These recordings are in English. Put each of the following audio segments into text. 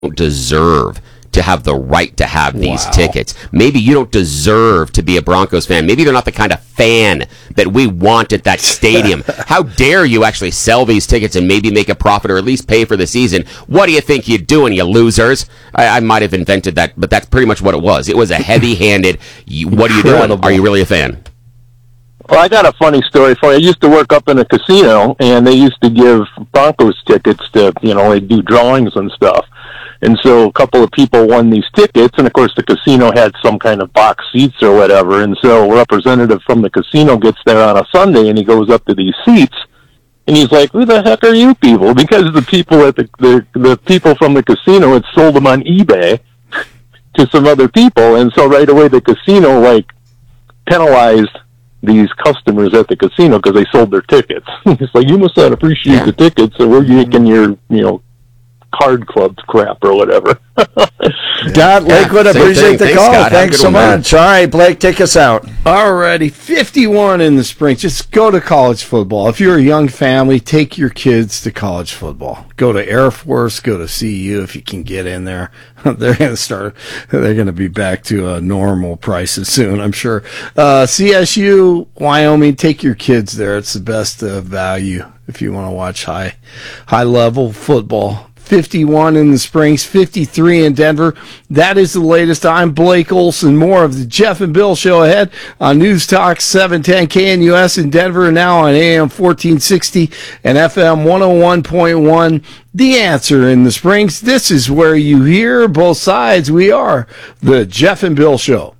don't deserve to have the right to have these tickets. Maybe you don't deserve to be a Broncos fan. Maybe they're not the kind of fan that we want at that stadium. How dare you actually sell these tickets and maybe make a profit or at least pay for the season? What do you think you're doing, you losers? I might have invented that, but that's pretty much what it was. It was a heavy-handed, what are you doing? Are you really a fan? Well, I got a funny story for you. I used to work up in a casino, and they used to give Broncos tickets to, they do drawings and stuff. And so a couple of people won these tickets, and of course the casino had some kind of box seats or whatever, and so a representative from the casino gets there on a Sunday, and he goes up to these seats, and he's like, who the heck are you people? Because the people at the people from the casino had sold them on eBay to some other people, and so right away the casino, penalized these customers at the casino because they sold their tickets. It's like, you must not appreciate the tickets, so we're yanking your, card club crap or whatever. Scott Lakewood, appreciate the call. Scott. Thanks so much. All right, Blake, take us out. All righty, 51 in the spring. Just go to college football. If you're a young family, take your kids to college football. Go to Air Force, go to CU if you can get in there. They're going to be back to normal prices soon, I'm sure. CSU, Wyoming, take your kids there. It's the best value if you want to watch high level football. 51 in the Springs, 53 in Denver. That is the latest. I'm Blake Olson. More of the Jeff and Bill Show ahead on News Talk 710 KNUS in Denver, and now on AM 1460 and FM 101.1. The Answer in the Springs. This is where you hear both sides. We are the Jeff and Bill Show.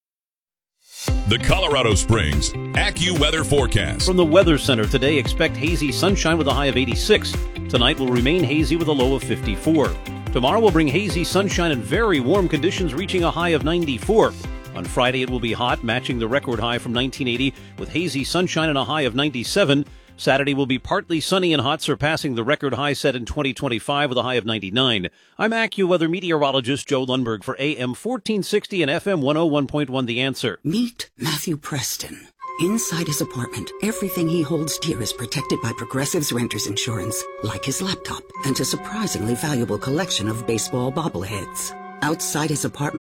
The Colorado Springs AccuWeather forecast. From the Weather Center today, expect hazy sunshine with a high of 86. Tonight will remain hazy with a low of 54. Tomorrow will bring hazy sunshine and very warm conditions reaching a high of 94. On Friday it will be hot, matching the record high from 1980 with hazy sunshine and a high of 97. Saturday will be partly sunny and hot, surpassing the record high set in 2025 with a high of 99. I'm AccuWeather meteorologist Joe Lundberg for AM 1460 and FM 101.1 The Answer. Meet Matthew Preston. Inside his apartment, everything he holds dear is protected by Progressive's Renters Insurance, like his laptop and a surprisingly valuable collection of baseball bobbleheads. Outside his apartment...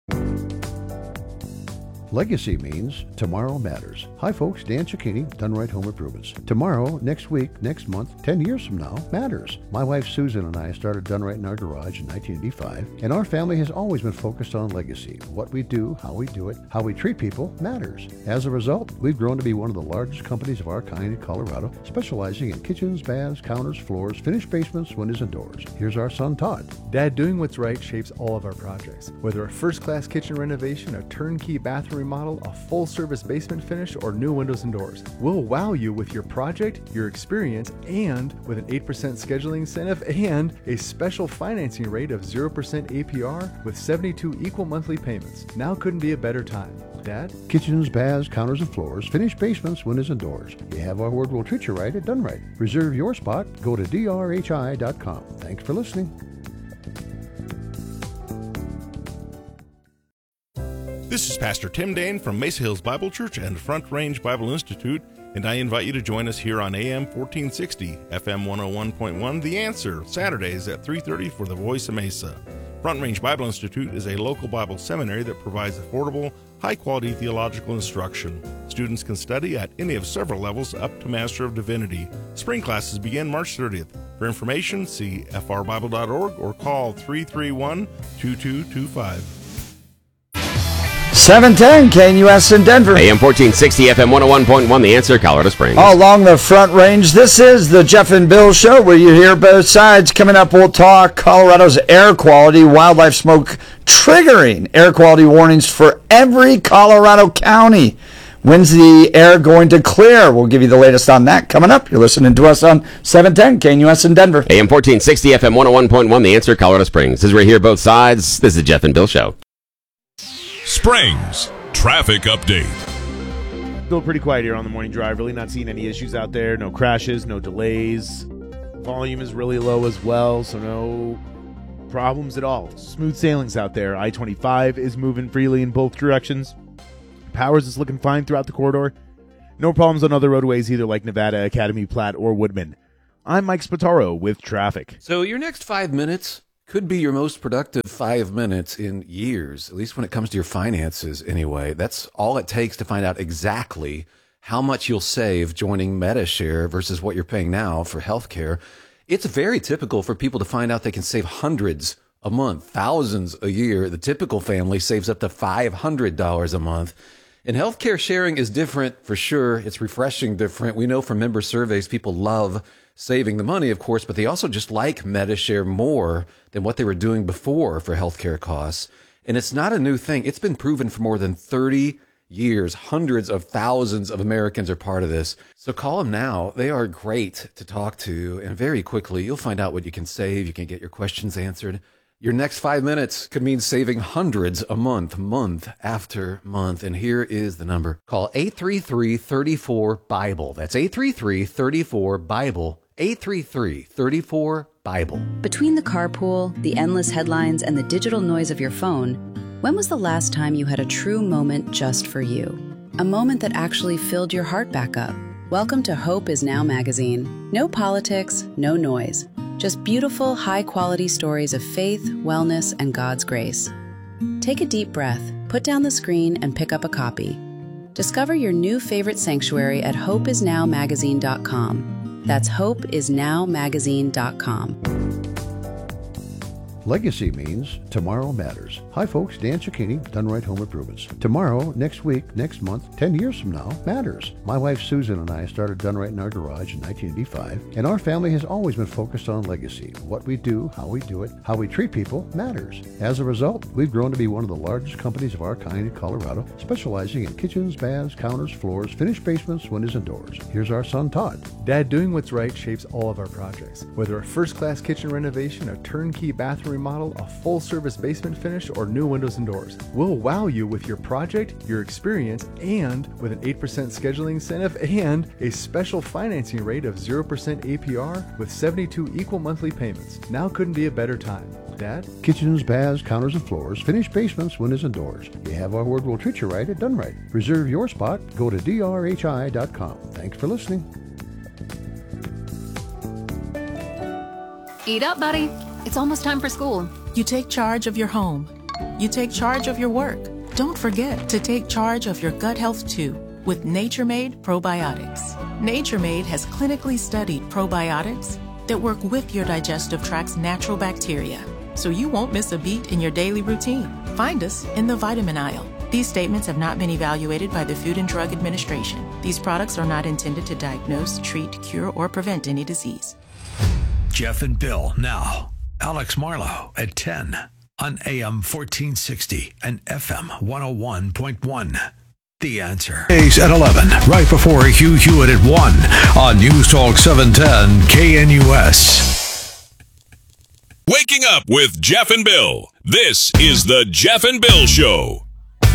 Legacy means tomorrow matters. Hi folks, Dan Cicchini, Done Right Home Improvements. Tomorrow, next week, next month, 10 years from now, matters. My wife Susan and I started Done Right in our garage in 1985, and our family has always been focused on legacy. What we do, how we do it, how we treat people matters. As a result, we've grown to be one of the largest companies of our kind in Colorado, specializing in kitchens, baths, counters, floors, finished basements, windows, and doors. Here's our son Todd. Dad, doing what's right shapes all of our projects. Whether a first-class kitchen renovation, a turnkey bathroom remodel, a full-service basement finish, or new windows and doors. We'll wow you with your project, your experience, and with an 8% scheduling incentive and a special financing rate of 0% APR with 72 equal monthly payments. Now couldn't be a better time. Dad? Kitchens, baths, counters, and floors, finished basements, windows, and doors. You have our word, we'll treat you right at Done Right. Reserve your spot. Go to drhi.com. Thanks for listening. This is Pastor Tim Dane from Mesa Hills Bible Church and Front Range Bible Institute, and I invite you to join us here on AM 1460, FM 101.1, The Answer, Saturdays at 3:30 for the Voice of Mesa. Front Range Bible Institute is a local Bible seminary that provides affordable, high-quality theological instruction. Students can study at any of several levels up to Master of Divinity. Spring classes begin March 30th. For information, see frbible.org or call 331-2225. 710 KNUS in Denver. AM 1460, FM 101.1, The Answer, Colorado Springs. All along the Front Range, this is the Jeff and Bill Show, where you hear both sides. Coming up, we'll talk Colorado's air quality, wildlife smoke triggering air quality warnings for every Colorado county. When's the air going to clear? We'll give you the latest on that coming up. You're listening to us on 710 KNUS in Denver. AM 1460, FM 101.1, The Answer, Colorado Springs. This is where you hear both sides. This is the Jeff and Bill Show. Springs traffic update. Still pretty quiet here on the morning drive. Really not seeing any issues out there. No crashes, no delays. Volume is really low as well, so no problems at all. Smooth sailings out there. I-25 is moving freely in both directions. Powers is looking fine throughout the corridor. No problems on other roadways either, like Nevada, Academy, Platte, or Woodman. I'm Mike Spataro with traffic. So your next 5 minutes could be your most productive 5 minutes in years, at least when it comes to your finances anyway. That's all it takes to find out exactly how much you'll save joining Medi-Share versus what you're paying now for healthcare. It's very typical for people to find out they can save hundreds a month, thousands a year. The typical family saves up to $500 a month. And healthcare sharing is different for sure. It's refreshing different. We know from member surveys, people love saving the money, of course, but they also just like Medi-Share more than what they were doing before for healthcare costs. And it's not a new thing. It's been proven for more than 30 years. Hundreds of thousands of Americans are part of this. So call them now. They are great to talk to. And very quickly, you'll find out what you can save. You can get your questions answered. Your next 5 minutes could mean saving hundreds a month, month after month. And here is the number. Call 833-34-BIBLE. That's 833-34-BIBLE. 833-34-BIBLE. Between the carpool, the endless headlines, and the digital noise of your phone, when was the last time you had a true moment just for you? A moment that actually filled your heart back up. Welcome to Hope Is Now magazine. No politics, no noise. Just beautiful, high-quality stories of faith, wellness, and God's grace. Take a deep breath, put down the screen, and pick up a copy. Discover your new favorite sanctuary at hopeisnowmagazine.com. That's hopeisnowmagazine.com. Legacy means tomorrow matters. Hi folks, Dan Cicchini, Done Right Home Improvements. Tomorrow, next week, next month, 10 years from now, matters. My wife Susan and I started Done Right in our garage in 1985, and our family has always been focused on legacy. What we do, how we do it, how we treat people matters. As a result, we've grown to be one of the largest companies of our kind in Colorado, specializing in kitchens, baths, counters, floors, finished basements, windows, and doors. Here's our son Todd. Dad, doing what's right shapes all of our projects. Whether a first-class kitchen renovation, a turnkey bathroom remodel, a full-service basement finish, or new windows and doors, we'll wow you with your project, your experience, and with an 8% scheduling incentive and a special financing rate of 0% APR with 72 equal monthly payments. Now couldn't be a better time. Dad? Kitchens, baths, counters, and floors, finished basements, windows, and doors. You have our word, we'll treat you right at Done Right. Reserve your spot. Go to drhi.com. Thanks for listening. Eat up, buddy. It's almost time for school. You take charge of your home. You take charge of your work. Don't forget to take charge of your gut health too with Nature Made Probiotics. Nature Made has clinically studied probiotics that work with your digestive tract's natural bacteria, so you won't miss a beat in your daily routine. Find us in the vitamin aisle. These statements have not been evaluated by the Food and Drug Administration. These products are not intended to diagnose, treat, cure, or prevent any disease. Jeff and Bill now. Alex Marlowe at 10 on AM 1460 and FM 101.1. The Answer. Days at 11, right before Hugh Hewitt at 1 on News Talk 710 KNUS. Waking up with Jeff and Bill. This is the Jeff and Bill Show.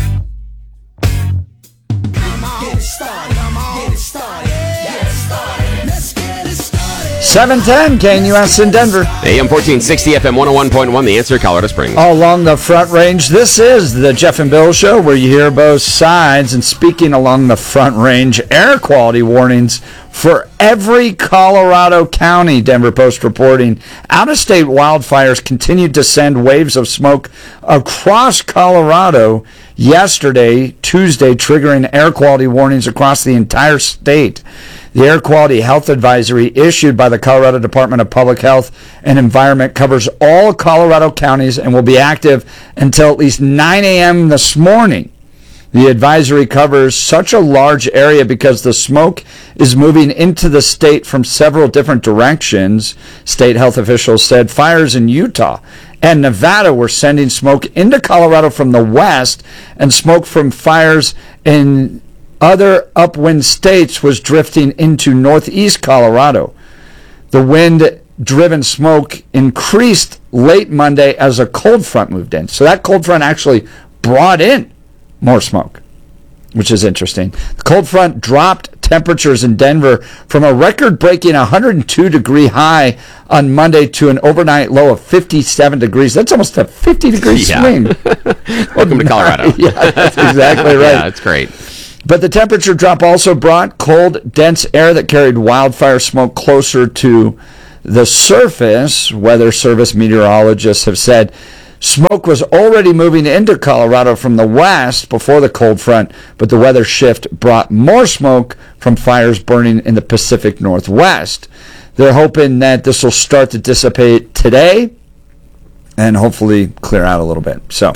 Come on, get it started. Come on, get it started. Get it started. Let's get it started. 710 KNUS in Denver. AM 1460, FM 101.1, The Answer, Colorado Springs. All along the Front Range, this is the Jeff and Bill Show, where you hear both sides. And speaking along the Front Range, air quality warnings for every Colorado county, Denver Post reporting. Out-of-state wildfires continued to send waves of smoke across Colorado yesterday, Tuesday, triggering air quality warnings across the entire state. The Air Quality Health Advisory issued by the Colorado Department of Public Health and Environment covers all Colorado counties and will be active until at least 9 a.m. this morning. The advisory covers such a large area because the smoke is moving into the state from several different directions. State health officials said fires in Utah and Nevada were sending smoke into Colorado from the west, and smoke from fires in other upwind states was drifting into northeast Colorado. The wind-driven smoke increased late Monday as a cold front moved in. So that cold front actually brought in more smoke, which is interesting. The cold front dropped temperatures in Denver from a record-breaking 102-degree high on Monday to an overnight low of 57 degrees. That's almost a 50-degree swing. Welcome to Colorado. Yeah, that's exactly right. Yeah, that's great. But the temperature drop also brought cold, dense air that carried wildfire smoke closer to the surface, Weather Service meteorologists have said smoke was already moving into Colorado from the west before the cold front, but the weather shift brought more smoke from fires burning in the Pacific Northwest. They're hoping that this will start to dissipate today and hopefully clear out a little bit. So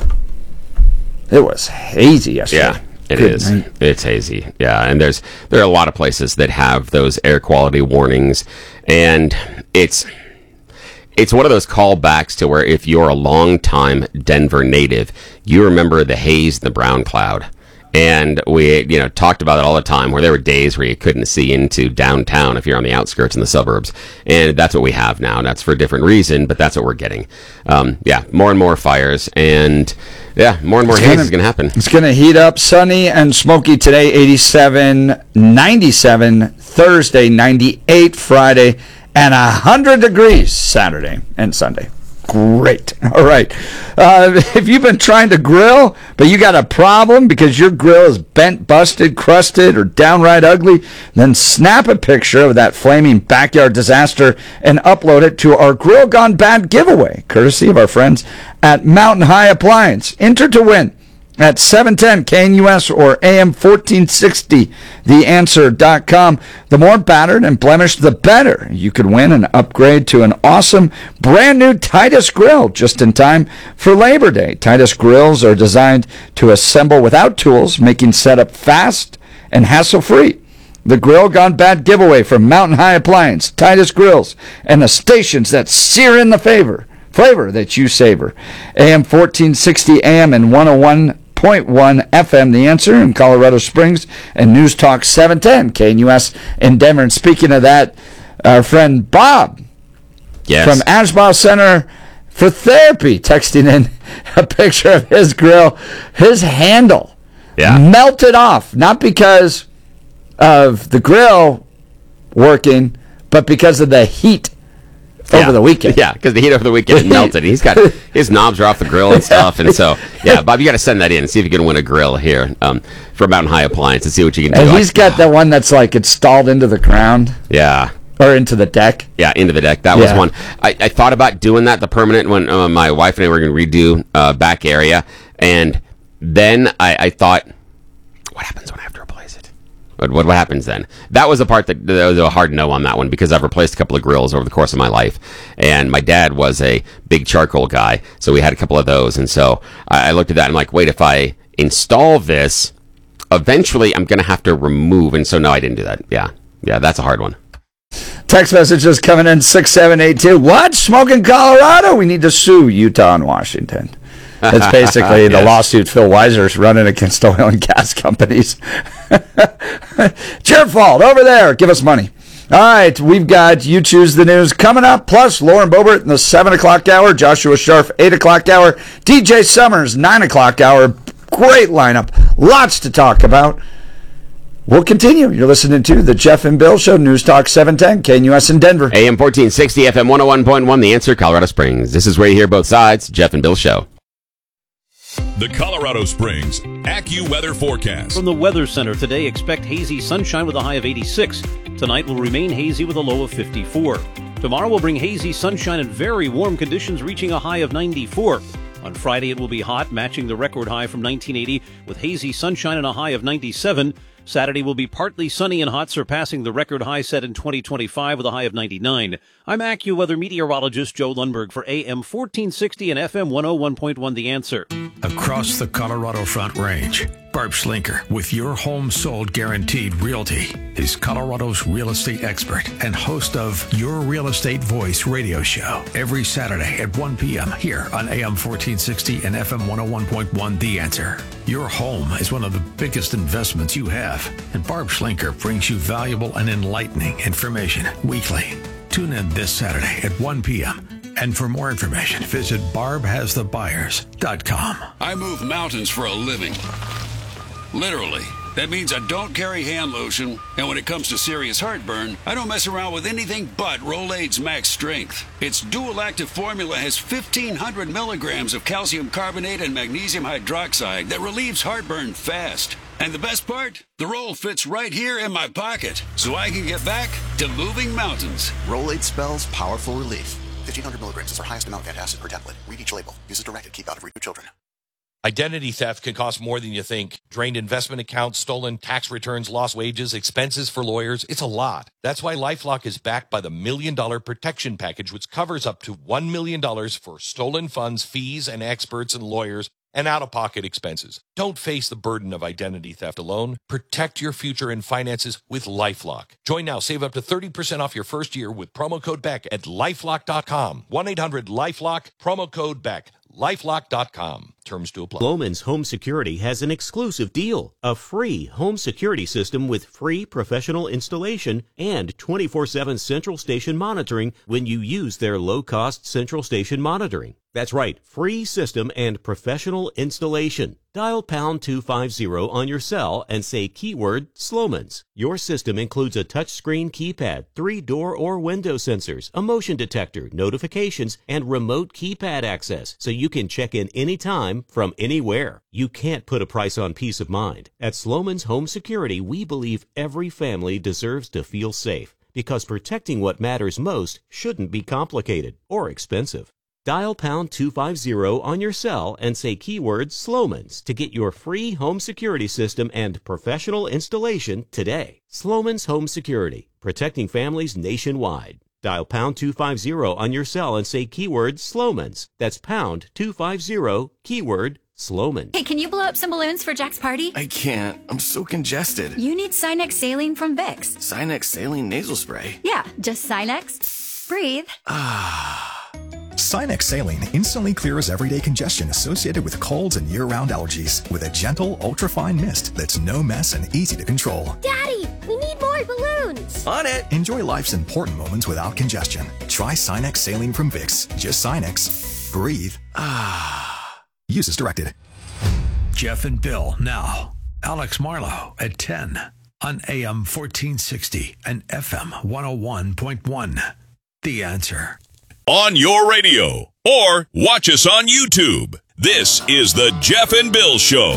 it was hazy yesterday. Yeah. It is. It's hazy. Yeah, and there are a lot of places that have those air quality warnings, and it's one of those callbacks to where if you're a long-time Denver native, you remember the haze, the brown cloud. And we, talked about it all the time, where there were days where you couldn't see into downtown if you're on the outskirts in the suburbs. And that's what we have now. And that's for a different reason, but that's what we're getting. More and more fires, and more and more haze is going to happen. It's going to heat up, sunny and smoky today, 87, 97, Thursday, 98, Friday, and 100 degrees Saturday and Sunday. Great. All right. If you've been trying to grill, but you got a problem because your grill is bent, busted, crusted, or downright ugly, then snap a picture of that flaming backyard disaster and upload it to our Grill Gone Bad giveaway, courtesy of our friends at Mountain High Appliance. Enter to win at 710 KNUS or AM 1460, theanswer.com. The more battered and blemished, the better. You could win an upgrade to an awesome brand new Titus grill just in time for Labor Day. Titus grills are designed to assemble without tools, making setup fast and hassle-free. The Grill Gone Bad giveaway from Mountain High Appliance, Titus Grills, and the stations that sear in the flavor that you savor. AM 1460 AM and 101.1 FM, The Answer in Colorado Springs, and News Talk 710 KNUS in Denver. And speaking of that, our friend Bob from Ashbaugh Center for Therapy texting in a picture of his grill. His handle melted off, not because of the grill working, but because of the heat over the weekend. Yeah, because the heat over the weekend melted. He's got his knobs are off the grill and stuff. And so, Bob, you got to send that in and see if you can win a grill here from Mountain High Appliance and see what you can do. And he's got the one that's like installed into the ground. Yeah. Or into the deck. Yeah, into the deck. That was one. I thought about doing that, the permanent, when my wife and I were going to redo back area. And then I thought, what happens when I have to replace it? What happens then? That was the part that was a hard no on that one, because I've replaced a couple of grills over the course of my life. And my dad was a big charcoal guy, so we had a couple of those. And so I looked at that and I'm like, wait, if I install this, eventually I'm going to have to remove. And so, no, I didn't do that. Yeah, that's a hard one. Text messages coming in 6782. What? Smoke in Colorado? We need to sue Utah and Washington. That's basically the lawsuit Phil Weiser's running against oil and gas companies. It's your fault. Over there. Give us money. All right. We've got You Choose the News coming up, plus Lauren Boebert in the 7 o'clock hour, Joshua Sharf, 8 o'clock hour, DJ Summers, 9 o'clock hour. Great lineup. Lots to talk about. We'll continue. You're listening to The Jeff and Bill Show, News Talk 710, KNUS in Denver. AM 1460, FM 101.1, The Answer, Colorado Springs. This is where you hear both sides. Jeff and Bill Show. The Colorado Springs AccuWeather forecast. From the Weather Center today, expect hazy sunshine with a high of 86. Tonight will remain hazy with a low of 54. Tomorrow will bring hazy sunshine and very warm conditions reaching a high of 94. On Friday, it will be hot, matching the record high from 1980 with hazy sunshine and a high of 97. Saturday will be partly sunny and hot, surpassing the record high set in 2025 with a high of 99. I'm AccuWeather meteorologist Joe Lundberg for AM 1460 and FM 101.1 The Answer. Across the Colorado Front Range, Barb Schlinker with Your Home Sold Guaranteed Realty is Colorado's real estate expert and host of Your Real Estate Voice radio show every Saturday at 1 p.m. here on AM 1460 and FM 101.1 The Answer. Your home is one of the biggest investments you have, and Barb Schlinker brings you valuable and enlightening information weekly. Tune in this Saturday at 1 p.m. And for more information, visit barbhasthebuyers.com. I move mountains for a living. Literally. That means I don't carry hand lotion, and when it comes to serious heartburn, I don't mess around with anything but Rolaids Max Strength. Its dual-active formula has 1,500 milligrams of calcium carbonate and magnesium hydroxide that relieves heartburn fast. And the best part? The roll fits right here in my pocket, so I can get back to moving mountains. Rolade spells powerful relief. 1,500 milligrams is our highest amount of antacid per tablet. Read each label. Use as directed. Keep out of reach of children. Identity theft can cost more than you think. Drained investment accounts, stolen tax returns, lost wages, expenses for lawyers. It's a lot. That's why LifeLock is backed by the $1 Million Protection Package, which covers up to $1 million for stolen funds, fees, and experts and lawyers, and out-of-pocket expenses. Don't face the burden of identity theft alone. Protect your future and finances with LifeLock. Join now. Save up to 30% off your first year with promo code BECK at LifeLock.com. 1-800-LifeLock, promo code BECK. LifeLock.com. Terms to apply. Sloman's Home Security has an exclusive deal. A free home security system with free professional installation and 24/7 central station monitoring when you use their low-cost central station monitoring. That's right, free system and professional installation. Dial pound 250 on your cell and say keyword Sloman's. Your system includes a touchscreen keypad, 3 door or window sensors, a motion detector, notifications, and remote keypad access, so you can check in anytime from anywhere. You can't put a price on peace of mind. At Sloman's Home Security, we believe every family deserves to feel safe, because protecting what matters most shouldn't be complicated or expensive. Dial pound 250 on your cell and say keyword Sloman's to get your free home security system and professional installation today. Sloman's Home Security, protecting families nationwide. Dial pound 250 on your cell and say keyword Sloman's. That's pound 250, keyword Sloman. Hey, can you blow up some balloons for Jack's party? I can't. I'm so congested. You need Sinex Saline from Vicks. Sinex Saline Nasal Spray? Yeah, just Sinex. Breathe. Sinex Saline instantly clears everyday congestion associated with colds and year-round allergies with a gentle, ultra-fine mist that's no mess and easy to control. Daddy, we need more balloons. On it. Enjoy life's important moments without congestion. Try Sinex Saline from Vicks. Just Sinex. Breathe. Use as directed. Jeff and Bill now. Alex Marlowe at 10 on AM 1460 and FM 101.1. The Answer. On your radio or watch us on YouTube. This is the Jeff and Bill Show.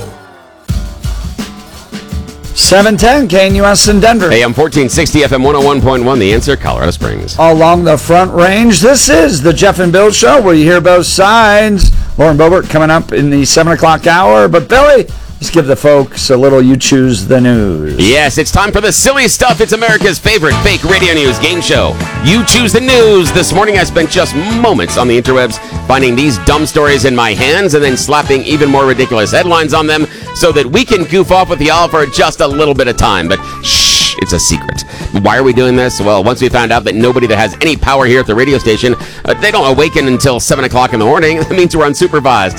710 KNUS in Denver. AM 1460, FM 101.1, The Answer, Colorado Springs. Along the Front Range, this is the Jeff and Bill Show, where you hear both sides. Lauren Boebert coming up in the 7 o'clock hour. But Billy, let's give the folks a little You Choose the News. Yes, it's time for the silly stuff. It's America's favorite fake radio news game show. You Choose the News. This morning I spent just moments on the interwebs finding these dumb stories in my hands and then slapping even more ridiculous headlines on them so that we can goof off with y'all for just a little bit of time. But shh, it's a secret. Why are we doing this? Well, once we found out that nobody that has any power here at the radio station, they don't awaken until 7 o'clock in the morning. That means we're unsupervised.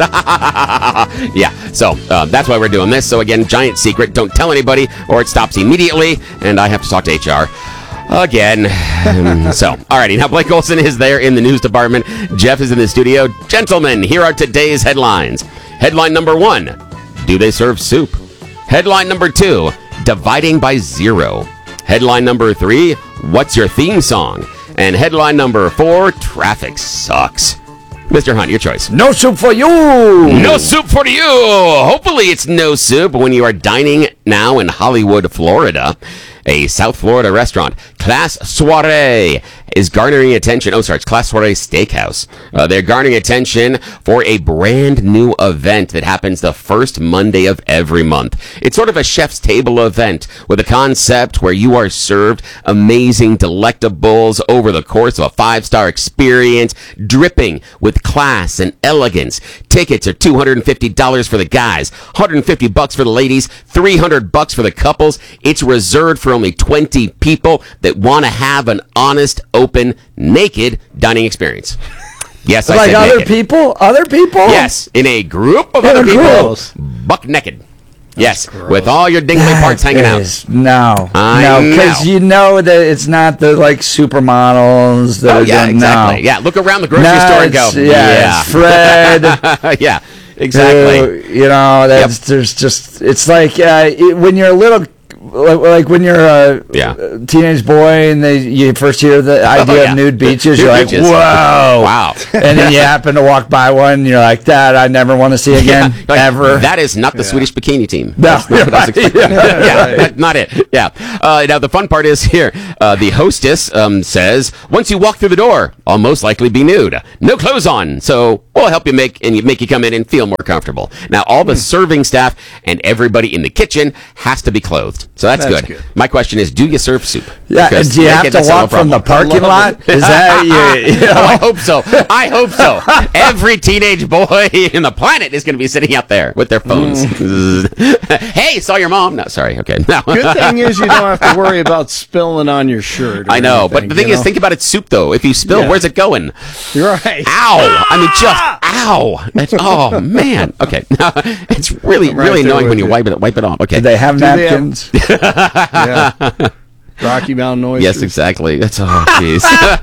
Yeah, so that's why we're doing this. So again, giant secret. Don't tell anybody or it stops immediately, and I have to talk to HR. Again. So, alrighty. Now, Blake Olson is there in the news department. Jeff is in the studio. Gentlemen, here are today's headlines. Headline number 1, do they serve soup? Headline number 2, dividing by zero. Headline number 3, what's your theme song? And headline number 4, traffic sucks. Mr. Hunt, your choice. No soup for you! No soup for you! Hopefully it's no soup when you are dining now in Hollywood, Florida. A South Florida restaurant, Class Soiree, is garnering attention. Oh, sorry, it's Class Soiree Steakhouse. They're garnering attention for a brand new event that happens the first Monday of every month. It's sort of a chef's table event with a concept where you are served amazing delectables over the course of a 5-star experience, dripping with class and elegance. Tickets are $250 for the guys, $150 for the ladies, $300 for the couples. It's reserved for only 20 people that want to have an honest, open, naked dining experience. Yes, I like said other naked. people? Other people? Yes, in a group of other people, buck naked. Yes, with all your dingly parts hanging out. No, I because you know that it's not the like supermodels that are doing, exactly. No. Yeah, look around the grocery store and go, it's Fred. Yeah, exactly. There's just, it's like when you're a little like when you're a teenage boy and you first hear the idea of nude beaches, you're like, whoa, wow. And then you happen to walk by one, and you're like, that I never want to see again, ever. That is not the Swedish bikini team. No, That's not what I was expecting. Not it. Yeah. Now the fun part is here. The hostess says, once you walk through the door, I'll most likely be nude, no clothes on. So we'll help you make you come in and feel more comfortable. Now all the serving staff and everybody in the kitchen has to be clothed. So that's good. My question is, do you serve soup? Yeah, Because do you have to walk from the parking lot? Is that you know? I hope so. I hope so. Every teenage boy in the planet is going to be sitting out there with their phones. Hey, saw your mom. No, sorry. Okay. No. Good thing is you don't have to worry about spilling on your shirt. I know, but the thing is, think about it, soup though. If you spill, where's it going? You're right. Ow! I mean, just ow! Oh man. Okay. It's really annoying when you wipe it off. Okay. Do they have napkins? Yeah. Rocky Mountain noise. Yes, exactly. That's jeez.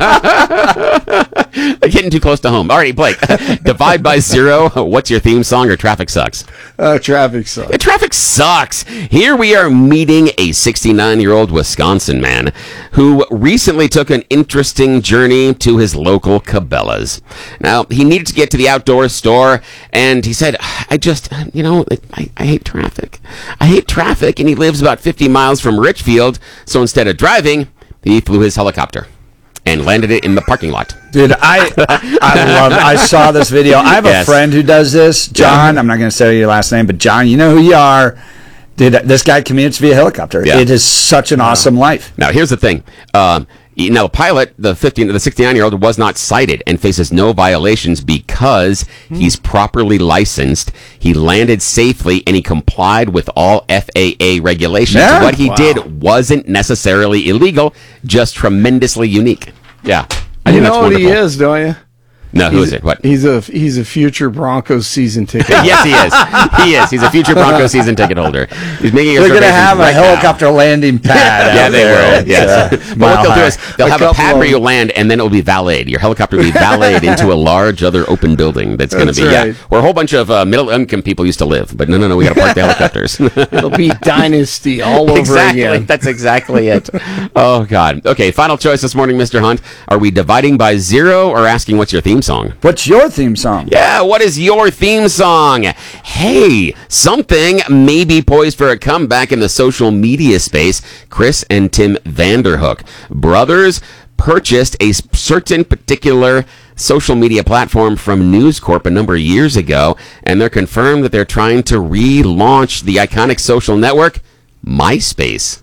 Getting too close to home. All right, Blake. Divide by 0. What's your theme song or Traffic Sucks? Traffic Sucks. Traffic Sucks. Here we are meeting a 69-year-old Wisconsin man who recently took an interesting journey to his local Cabela's. Now, he needed to get to the outdoor store, and he said, I hate traffic. I hate traffic, and he lives about 50 miles from Richfield, so instead of driving, he flew his helicopter and landed it in the parking lot. Dude, I saw this video. I have a friend who does this, John. I'm not going to say your last name, but John, you know who you are. Dude, this guy commutes via helicopter. Yeah. It is such an awesome life. Now, here's the thing. Now, pilot, the 69-year-old, was not cited and faces no violations because he's properly licensed. He landed safely and he complied with all FAA regulations. Yeah? What he did wasn't necessarily illegal, just tremendously unique. Yeah. You know what he is, don't you? No, who is it? What? He's a future Broncos season ticket. Yes, he is. He is. He's a future Broncos season ticket holder. He's making. They're going to have a helicopter landing pad. Yeah, they will. Yes. But what they'll do is they'll have a pad where you land, and then it will be valeted. Your helicopter will be valeted into a large other open building. That's going to be where a whole bunch of middle-income people used to live. But no, we got to park the helicopters. It'll be Dynasty all over again. That's exactly it. Oh God. Okay, final choice this morning, Mr. Hunt. Are we dividing by 0 or asking what's your theme song? What's your theme song? Yeah, what is your theme song? Hey, something may be poised for a comeback in the social media space. Chris and Tim Vanderhook, brothers, purchased a certain particular social media platform from News Corp a number of years ago, and they're confirmed that they're trying to relaunch the iconic social network, MySpace.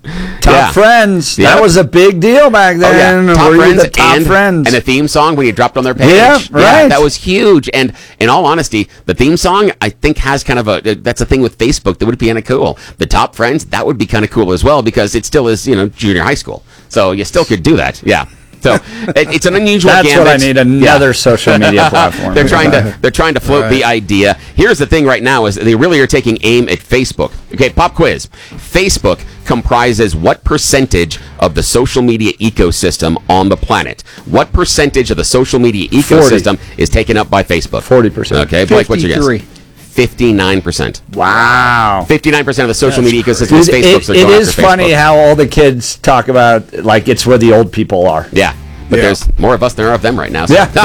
Top Friends. That was a big deal back then. Top Friends, Friends. And the theme song when you dropped on their page. Yeah, right. That was huge. And in all honesty, the theme song, I think, has kind of that's a thing with Facebook that would be kind of cool. The Top Friends, that would be kind of cool as well because it still is, junior high school. So you still could do that. Yeah. So it's an unusual That's gambit. what I need, another social media platform. They're trying to float the idea. Here's the thing right now is they really are taking aim at Facebook. Okay, pop quiz. Facebook comprises what percentage of the social media ecosystem on the planet? What percentage of the social media ecosystem is taken up by Facebook? 40%. Okay, Blake, what's your guess? 59%. Wow. 59% of the social media ecosystem is Facebook. So it is funny how all the kids talk about, like, it's where the old people are. Yeah. But there's more of us than there are of them right now. So. Yeah.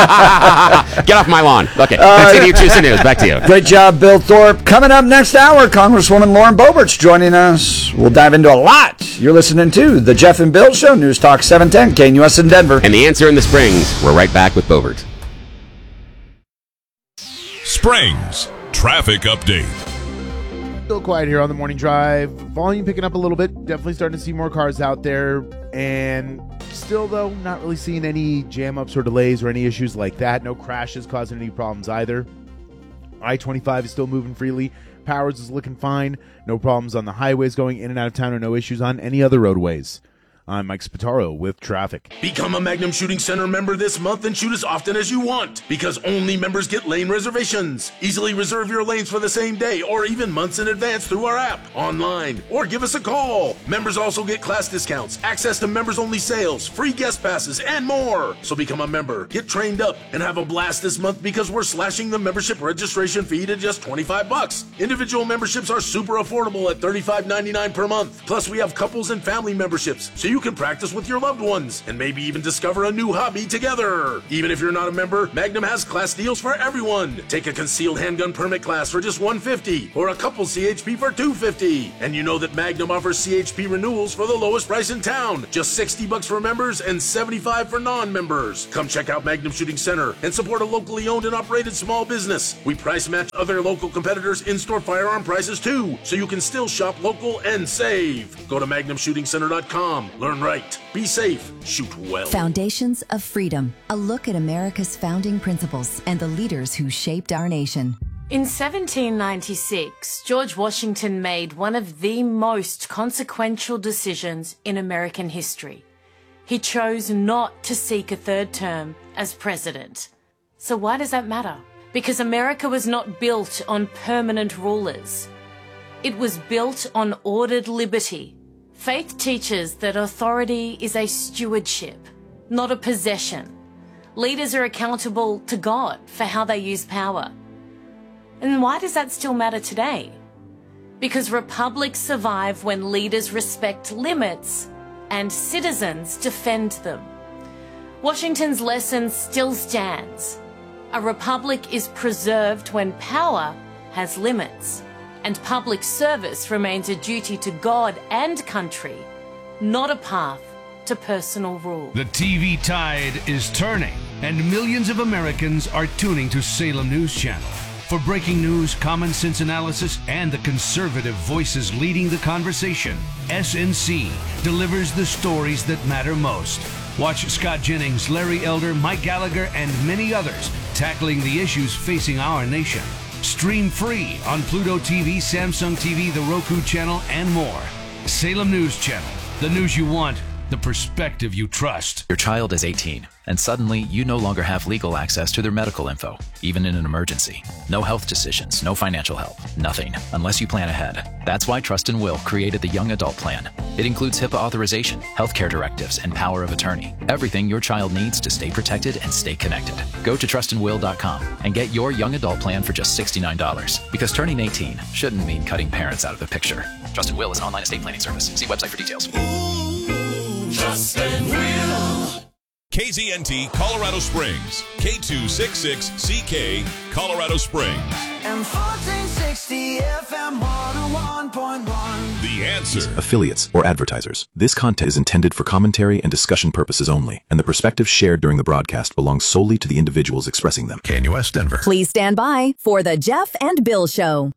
Get off my lawn. Okay. Continue choosing news. Back to you. Great job, Bill Thorpe. Coming up next hour, Congresswoman Lauren Boebert's joining us. We'll dive into a lot. You're listening to The Jeff and Bill Show, News Talk 710, KNUS in Denver. And the answer in the Springs. We're right back with Boebert. Springs Traffic Update. Still quiet here on the morning drive. Volume picking up a little bit. Definitely starting to see more cars out there. And still, though, not really seeing any jam-ups or delays or any issues like that. No crashes causing any problems either. I-25 is still moving freely. Powers is looking fine. No problems on the highways going in and out of town or no issues on any other roadways. I'm Mike Spataro with traffic. Become a Magnum Shooting Center member this month and shoot as often as you want, because only members get lane reservations. Easily reserve your lanes for the same day or even months in advance through our app, online, or give us a call. Members also get class discounts, access to members-only sales, free guest passes, and more. So become a member, get trained up, and have a blast this month because we're slashing the membership registration fee to just $25. Individual memberships are super affordable at $35.99 per month. Plus, we have couples and family memberships, so you can practice with your loved ones and maybe even discover a new hobby together. Even if you're not a member, Magnum has class deals for everyone. Take a concealed handgun permit class for just $150 or a couple CHP for $250. And you know that Magnum offers CHP renewals for the lowest price in town. Just $60 for members and $75 for non-members. Come check out Magnum Shooting Center and support a locally owned and operated small business. We price match other local competitors' in-store firearm prices too, so you can still shop local and save. Go to MagnumShootingCenter.com. Learn right, be safe, shoot well. Foundations of Freedom, a look at America's founding principles and the leaders who shaped our nation. In 1796, George Washington made one of the most consequential decisions in American history. He chose not to seek a third term as president. So why does that matter? Because America was not built on permanent rulers. It was built on ordered liberty. Faith teaches that authority is a stewardship, not a possession. Leaders are accountable to God for how they use power. And why does that still matter today? Because republics survive when leaders respect limits and citizens defend them. Washington's lesson still stands. A republic is preserved when power has limits, and public service remains a duty to God and country, not a path to personal rule. The TV tide is turning, and millions of Americans are tuning to Salem News Channel. For breaking news, common sense analysis, and the conservative voices leading the conversation, SNC delivers the stories that matter most. Watch Scott Jennings, Larry Elder, Mike Gallagher, and many others tackling the issues facing our nation. Stream free on Pluto TV, Samsung TV, the Roku channel, and more. Salem News Channel. The news you want, the perspective you trust. Your child is 18, and suddenly you no longer have legal access to their medical info, even in an emergency. No health decisions, no financial help, nothing, unless you plan ahead. That's why Trust and Will created the Young Adult Plan. It includes HIPAA authorization, healthcare directives, and power of attorney. Everything your child needs to stay protected and stay connected. Go to trustandwill.com and get your Young Adult Plan for just $69. Because turning 18 shouldn't mean cutting parents out of the picture. Trust and Will is an online estate planning service. See website for details. Trust and Will. KZNT Colorado Springs, K266CK Colorado Springs. And 1460 FM 101.1. The Answer. Affiliates or advertisers. This content is intended for commentary and discussion purposes only, and the perspectives shared during the broadcast belong solely to the individuals expressing them. KNUS Denver. Please stand by for the Jeff and Bill Show.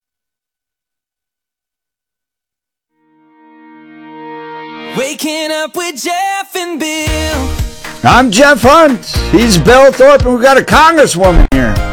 Waking up with Jeff and Bill. I'm Jeff Hunt. He's Bill Thorpe, and we've got a congresswoman here.